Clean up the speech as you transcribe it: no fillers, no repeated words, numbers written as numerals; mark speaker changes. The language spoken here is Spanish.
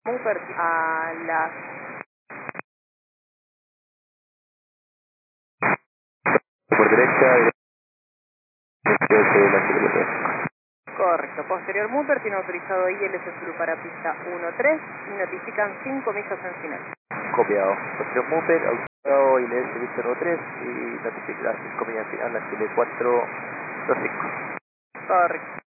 Speaker 1: Mupert a las...
Speaker 2: Por derecha, dirección de la seguridad.
Speaker 1: Correcto. Posterior Mupert tiene autorizado ILS Zulu para pista 1-3 y notifican 5 millas en final.
Speaker 2: Copiado. Posterior Mupert, autorizado ILS Vista 03 y notificación 5 millas final a Chile 425.
Speaker 1: Correcto.